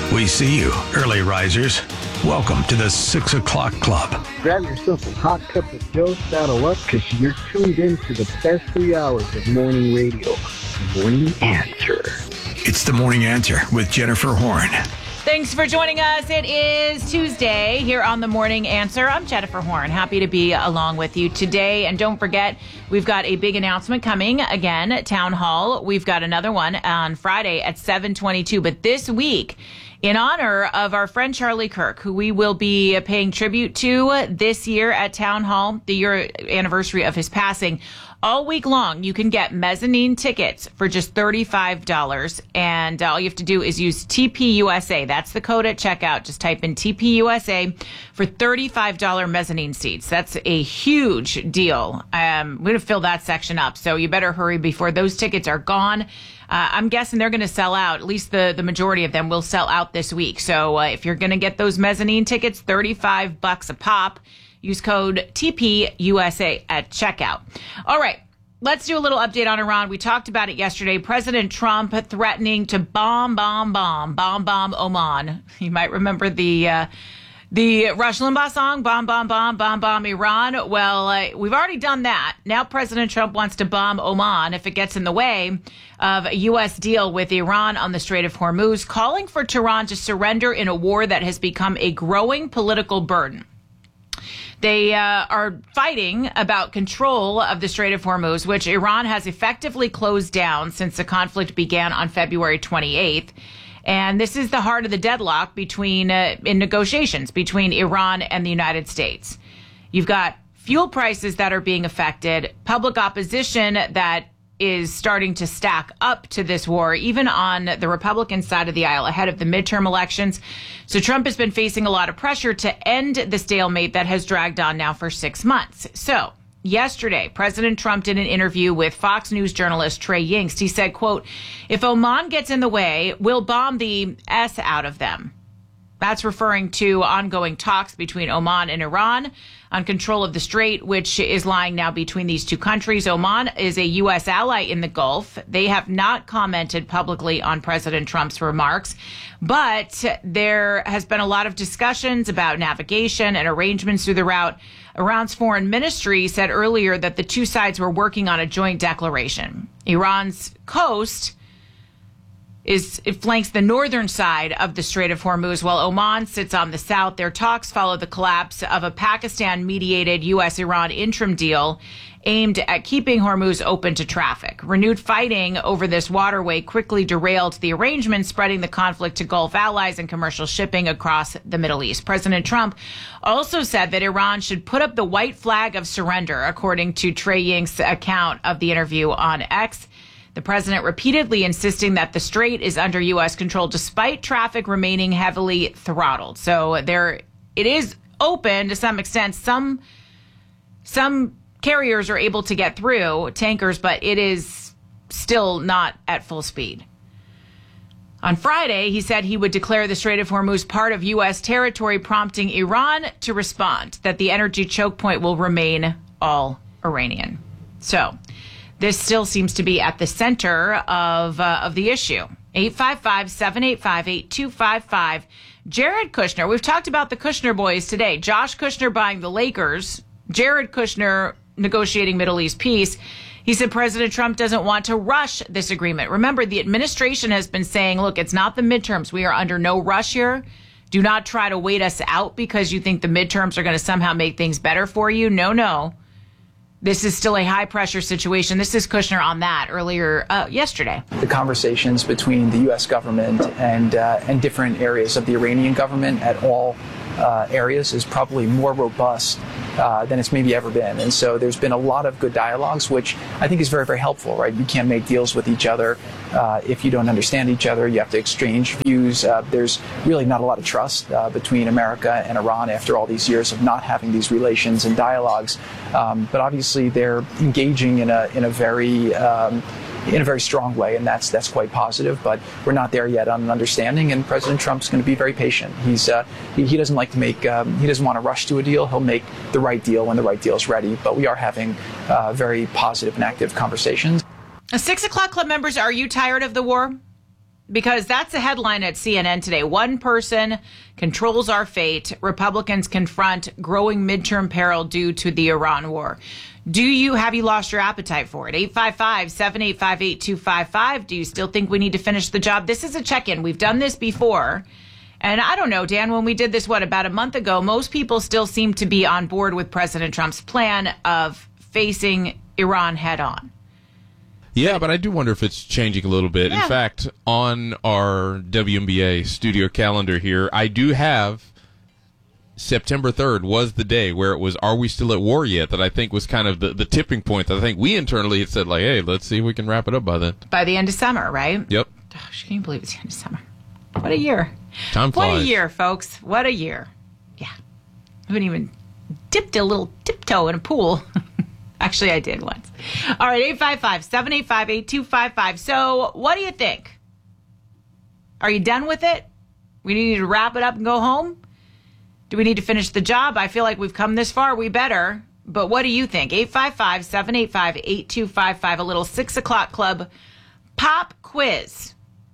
We see you, early risers. Welcome to the 6 o'clock club. Grab yourself a hot cup of Joe, saddle up, because you're tuned in to the best 3 hours of morning radio. Morning Answer. It's the Morning Answer with Jennifer Horn. Thanks for joining us. It is Tuesday here on the Morning Answer. I'm Jennifer Horn. Happy to be along with you today. And don't forget, we've got a big announcement coming again at Town Hall. We've got another one on Friday at 7:22. But this week, in honor of our friend Charlie Kirk, who we will be paying tribute to this year at Town Hall, the year anniversary of his passing, all week long, you can get mezzanine tickets for just $35. And all you have to do is use TPUSA. That's the code at checkout. Just type in TPUSA for $35 mezzanine seats. That's a huge deal. We're going to fill that section up. So you better hurry before those tickets are gone. I'm guessing they're going to sell out. At least the majority of them will sell out this week. So if you're going to get those mezzanine tickets, $35 a pop. Use code TPUSA at checkout. All right, let's do a little update on Iran. We talked about it yesterday. President Trump threatening to bomb Oman. You might remember the Rush Limbaugh song, bomb Iran. Well, we've already done that. Now President Trump wants to bomb Oman if it gets in the way of a U.S. deal with Iran on the Strait of Hormuz, calling for Tehran to surrender in a war that has become a growing political burden. They are fighting about control of the Strait of Hormuz, which Iran has effectively closed down since the conflict began on February 28th. And this is the heart of the deadlock in negotiations between Iran and the United States. You've got fuel prices that are being affected, public opposition that is starting to stack up to this war, even on the Republican side of the aisle ahead of the midterm elections. So Trump has been facing a lot of pressure to end the stalemate that has dragged on now for 6 months. So yesterday, President Trump did an interview with Fox News journalist Trey Yingst. He said, quote, "If Oman gets in the way, we'll bomb the S out of them." That's referring to ongoing talks between Oman and Iran on control of the strait, which is lying now between these two countries. Oman is a U.S. ally in the Gulf. They have not commented publicly on President Trump's remarks, but there has been a lot of discussions about navigation and arrangements through the route. Iran's foreign ministry said earlier that the two sides were working on a joint declaration. Iran's coast it flanks the northern side of the Strait of Hormuz, while Oman sits on the south. Their talks follow the collapse of a Pakistan-mediated U.S.-Iran interim deal aimed at keeping Hormuz open to traffic. Renewed fighting over this waterway quickly derailed the arrangement, spreading the conflict to Gulf allies and commercial shipping across the Middle East. President Trump also said that Iran should put up the white flag of surrender, according to Trey Yingst's account of the interview on X. The president repeatedly insisting that the strait is under U.S. control despite traffic remaining heavily throttled. So it is open to some extent. Some carriers are able to get through, tankers, but it is still not at full speed. On Friday, he said he would declare the Strait of Hormuz part of U.S. territory, prompting Iran to respond that the energy choke point will remain all Iranian. So this still seems to be at the center of the issue. 855-785-8255. Jared Kushner. We've talked about the Kushner boys today. Josh Kushner buying the Lakers. Jared Kushner negotiating Middle East peace. He said President Trump doesn't want to rush this agreement. Remember, the administration has been saying, look, it's not the midterms. We are under no rush here. Do not try to wait us out because you think the midterms are going to somehow make things better for you. No. This is still a high-pressure situation. This is Kushner on that earlier yesterday. The conversations between the U.S. government and different areas of the Iranian government at all areas is probably more robust than it's maybe ever been. And so there's been a lot of good dialogues, which I think is very, very helpful, right? You can't make deals with each other if you don't understand each other. You have to exchange views. There's really not a lot of trust between America and Iran after all these years of not having these relations and dialogues. But obviously they're engaging in a very strong way, and that's quite positive. But we're not there yet on an understanding, and President Trump's going to be very patient. He doesn't like to make he doesn't want to rush to a deal. He'll make the right deal when the right deal is ready. But we are having very positive and active conversations. 6 o'clock club members, are you tired of the war? because that's a headline at CNN today. One person controls our fate. Republicans confront growing midterm peril due to the Iran war. Have you lost your appetite for it? 855-785-8255. Do you still think we need to finish the job? This is a check-in. We've done this before. And I don't know, Dan, when we did this, about a month ago, most people still seem to be on board with President Trump's plan of facing Iran head on. Yeah, but I do wonder if it's changing a little bit. Yeah. In fact, on our WNBA studio calendar here, I do have September 3rd was the day where it was, are we still at war yet? That I think was kind of the tipping point that I think we internally had said, like, hey, let's see if we can wrap it up by then. By the end of summer, right? Yep. Gosh, can you believe it's the end of summer? What a year. Time flies. What a year, folks. What a year. Yeah. I haven't even dipped a little tiptoe in a pool. Actually, I did once. All right, 855-785-8255. So what do you think? Are you done with it? We need to wrap it up and go home? Do we need to finish the job? I feel like we've come this far. We better. But what do you think? 855-785-8255. A little 6 o'clock club pop quiz.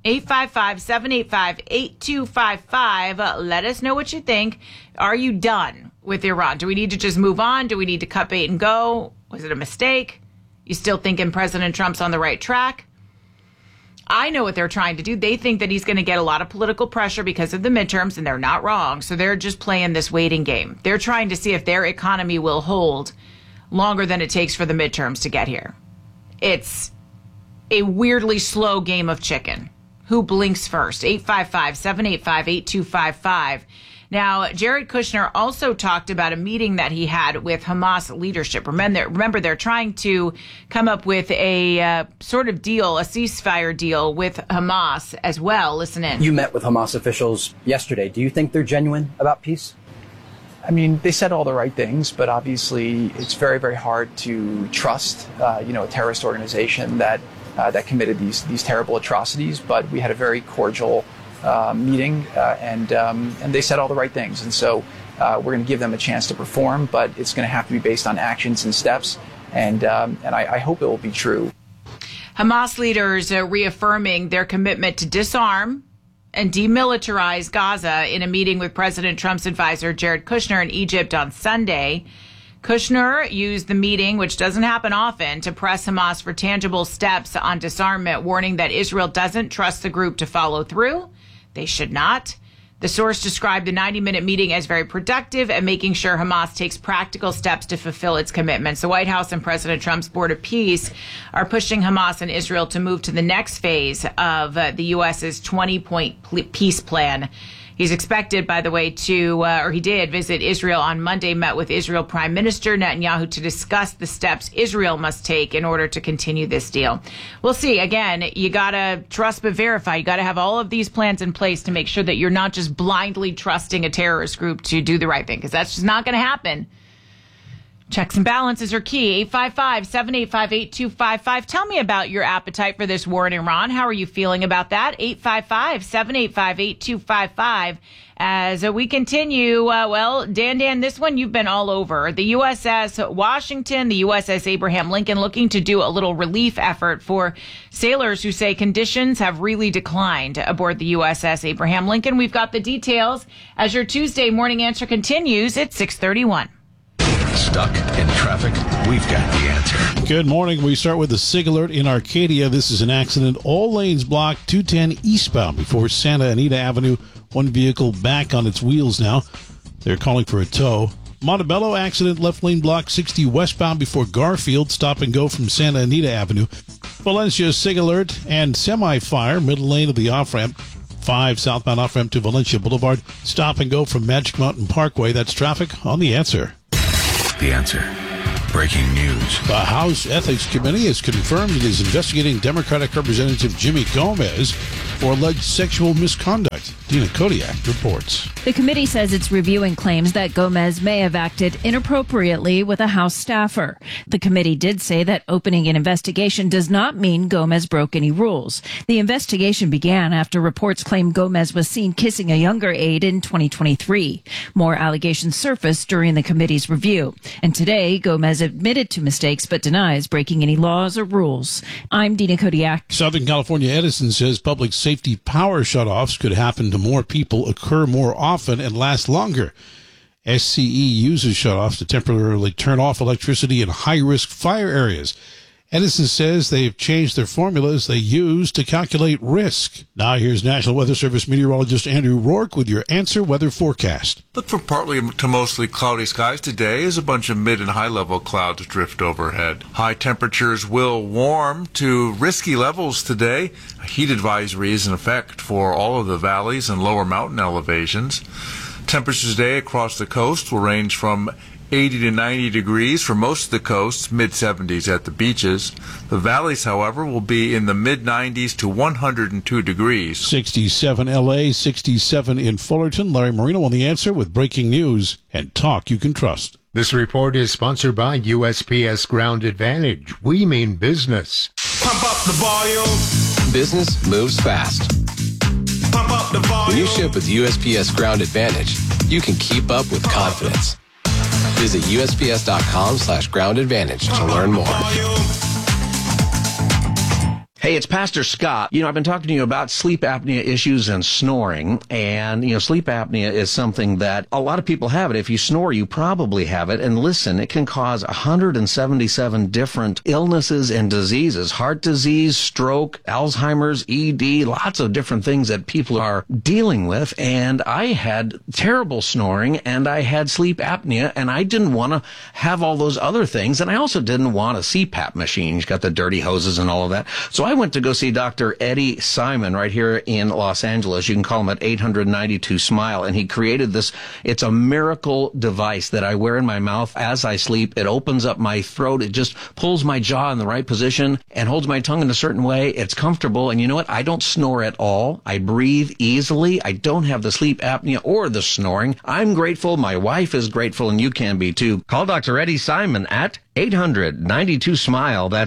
855-785-8255. Let us know what you think. Are you done with Iran? Do we need to just move on? Do we need to cut bait and go? Was it a mistake? You still thinking President Trump's on the right track? I know what they're trying to do. They think that he's going to get a lot of political pressure because of the midterms, and they're not wrong. So they're just playing this waiting game. They're trying to see if their economy will hold longer than it takes for the midterms to get here. It's a weirdly slow game of chicken. Who blinks first? 855-785-8255. Now, Jared Kushner also talked about a meeting that he had with Hamas leadership. Remember, they're trying to come up with a sort of deal, a ceasefire deal with Hamas as well. Listen in. You met with Hamas officials yesterday. Do you think they're genuine about peace? I mean, they said all the right things, but obviously it's very, very hard to trust, a terrorist organization that committed these terrible atrocities. But we had a very cordial meeting, and they said all the right things. And so we're going to give them a chance to perform, but it's going to have to be based on actions and steps. And I hope it will be true. Hamas leaders are reaffirming their commitment to disarm and demilitarize Gaza in a meeting with President Trump's advisor, Jared Kushner, in Egypt on Sunday. Kushner used the meeting, which doesn't happen often, to press Hamas for tangible steps on disarmament, warning that Israel doesn't trust the group to follow through. They should not. The source described the 90-minute meeting as very productive and making sure Hamas takes practical steps to fulfill its commitments. The White House and President Trump's Board of Peace are pushing Hamas and Israel to move to the next phase of the U.S.'s 20-point peace plan. He's expected, by the way, he did visit Israel on Monday, met with Israel Prime Minister Netanyahu to discuss the steps Israel must take in order to continue this deal. We'll see. Again, you got to trust but verify. You got to have all of these plans in place to make sure that you're not just blindly trusting a terrorist group to do the right thing, because that's just not going to happen. Checks and balances are key. 855-785-8255. Tell me about your appetite for this war in Iran. How are you feeling about that? 855-785-8255. As we continue, Dan, this one you've been all over. The USS Washington, the USS Abraham Lincoln, looking to do a little relief effort for sailors who say conditions have really declined aboard the USS Abraham Lincoln. We've got the details as your Tuesday morning answer continues at 6:31. Stuck in traffic? We've got the answer. Good morning. We start with the SIG alert in Arcadia. This is an accident. All lanes blocked, 210 eastbound before Santa Anita Avenue. One vehicle back on its wheels now. They're calling for a tow. Montebello accident, left lane blocked, 60 westbound before Garfield. Stop and go from Santa Anita Avenue. Valencia SIG alert and semi-fire, middle lane of the off-ramp. 5 southbound off-ramp to Valencia Boulevard. Stop and go from Magic Mountain Parkway. That's traffic on The Answer. The Answer. Breaking news. The House Ethics Committee has confirmed it is investigating Democratic Representative Jimmy Gomez for alleged sexual misconduct. Dina Kodiak reports. The committee says it's reviewing claims that Gomez may have acted inappropriately with a House staffer. The committee did say that opening an investigation does not mean Gomez broke any rules. The investigation began after reports claimed Gomez was seen kissing a younger aide in 2023. More allegations surfaced during the committee's review. And today, Gomez admitted to mistakes but denies breaking any laws or rules. I'm Dina Kodiak. Southern California Edison says public safety safety power shutoffs could happen to more people, occur more often, and last longer. SCE uses shutoffs to temporarily turn off electricity in high-risk fire areas. Edison says they've changed their formulas they use to calculate risk. Now here's National Weather Service meteorologist Andrew Rourke with your Answer Weather forecast. Look for partly to mostly cloudy skies today as a bunch of mid and high-level clouds drift overhead. High temperatures will warm to risky levels today. A heat advisory is in effect for all of the valleys and lower mountain elevations. Temperatures today across the coast will range from 80 to 90 degrees for most of the coast, mid-70s at the beaches. The valleys, however, will be in the mid-90s to 102 degrees. 67 L.A., 67 in Fullerton. Larry Marino on The Answer with breaking news and talk you can trust. This report is sponsored by USPS Ground Advantage. We mean business. Pump up the volume. Business moves fast. Pump up the volume. When you ship with USPS Ground Advantage, you can keep up with confidence. Visit USPS.com/Ground Advantage to learn more. Hey, it's Pastor Scott. I've been talking to you about sleep apnea issues and snoring. And, sleep apnea is something that a lot of people have it. If you snore, you probably have it. And listen, it can cause 177 different illnesses and diseases. Heart disease, stroke, Alzheimer's, ED, lots of different things that people are dealing with. And I had terrible snoring and I had sleep apnea and I didn't want to have all those other things. And I also didn't want a CPAP machine. He's got the dirty hoses and all of that. So I went to go see Dr. Eddie Simon right here in Los Angeles. You can call him at 892-SMILE. And he created this. It's a miracle device that I wear in my mouth as I sleep. It opens up my throat. It just pulls my jaw in the right position and holds my tongue in a certain way. It's comfortable. And you know what? I don't snore at all. I breathe easily. I don't have the sleep apnea or the snoring. I'm grateful. My wife is grateful, and you can be too. Call Dr. Eddie Simon at 800-92-SMILE. That's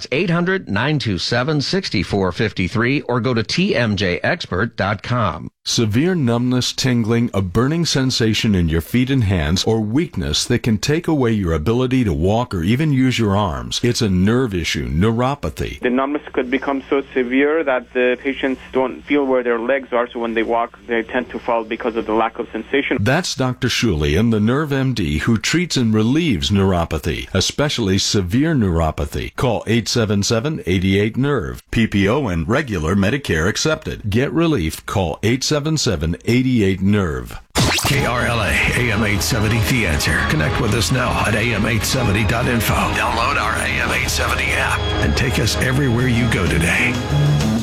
800-927-6453, or go to tmjexpert.com. Severe numbness, tingling, a burning sensation in your feet and hands, or weakness that can take away your ability to walk or even use your arms. It's a nerve issue, neuropathy. The numbness could become so severe that the patients don't feel where their legs are, so when they walk, they tend to fall because of the lack of sensation. That's Dr. Shulian, the Nerve MD, who treats and relieves neuropathy, especially severe neuropathy. Call 877-88-NERVE. PPO and regular Medicare accepted. Get relief. Call 877-88-NERVE. KRLA AM 870 The Answer. Connect with us now at am870.info. Download our AM 870 app and take us everywhere you go today.